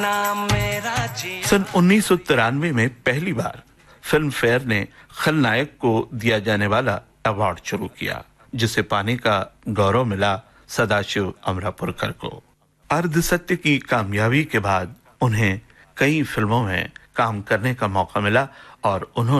सन 1993 में पहली बार film fair ने खलनायक को दिया जाने वाला अवार्ड शुरू किया, जिसे पाने का गौरव मिला सदाशिव अमरापुरकर को। अर्धसत्य की कामयाबी के बाद उन्हें कई फिल्मों में काम करने का मौका मिला और उन्होंने